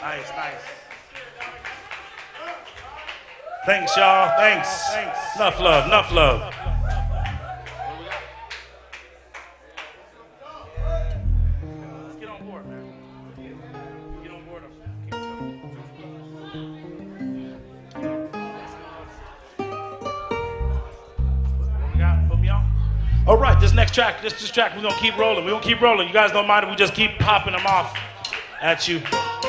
Nice, nice. Thanks, y'all. Thanks. Enough love, enough love. Let's get on board, man. Get on board. What we got? Put me on. All right, this next track, this track, we're gonna keep rolling. We're gonna keep rolling. You guys don't mind if we just keep popping them off at you.